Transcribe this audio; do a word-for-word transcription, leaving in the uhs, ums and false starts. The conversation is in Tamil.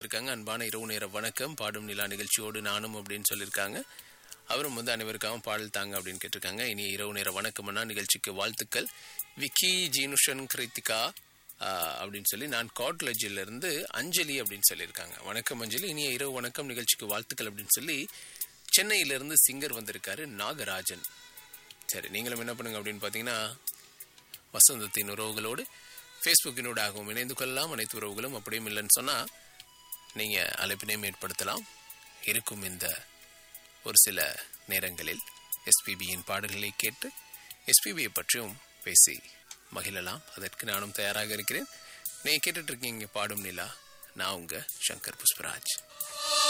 இருக்காங்க. அன்பான இரவு நேர வணக்கம், பாடும் நிலா நிகழ்ச்சியோடு நானும் அப்படின்னு சொல்லியிருக்காங்க. அவரும் வந்து அனைவருக்காகவும் பாடல் தாங்க அப்படின்னு கேட்டிருக்காங்க. இனி இரவு நேர வணக்கம்னா நிகழ்ச்சிக்கு வாழ்த்துக்கள். விக்கி ஜீனுஷன் கிருத்திகா அப்படின்னு சொல்லி நான் காட்லஜில இருந்து அஞ்சலி அப்படின்னு சொல்லியிருக்காங்க. வணக்கம் அஞ்சலி, இனிய இரவு வணக்கம், நிகழ்ச்சிக்கு வாழ்த்துக்கள் அப்படின்னு சொல்லி சென்னையிலிருந்து சிங்கர் வந்திருக்காரு நாகராஜன். சரி, நீங்களும் என்ன பண்ணுங்க அப்படின்னு பார்த்தீங்கன்னா வசந்தத்தின் உறவுகளோடு ஃபேஸ்புக்கினூடாகவும் இணைந்து கொள்ளலாம். அனைத்து உறவுகளும் அப்படியும் இல்லைன்னு சொன்னால் நீங்கள் அழைப்பினையும் ஏற்படுத்தலாம். இருக்கும் இந்த ஒரு சில நேரங்களில் எஸ்பிபியின் பாடல்களை கேட்டு எஸ்பிபியை பற்றியும் பேசி மகிழலாம். அதற்கு நானும் தயாராக இருக்கிறேன். நீங்கள் கேட்டுட்டு இருக்கீங்க பாடும் நிலா. நான் உங்கள் சங்கர் புஷ்பராஜ்.